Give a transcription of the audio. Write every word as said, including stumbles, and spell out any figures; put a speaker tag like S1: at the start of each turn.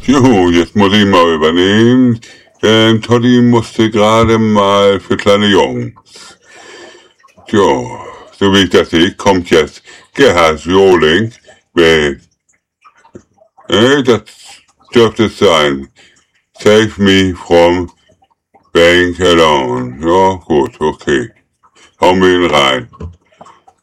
S1: Jo, jetzt muss ich mal übernehmen, denn Toddy musste gerade mal für kleine Jungs. Jo, so wie ich das sehe, kommt jetzt Gerhard Joling mit, äh, das dürfte es sein. Save me from being alone. Ja, gut, okay. Hauen wir ihn rein.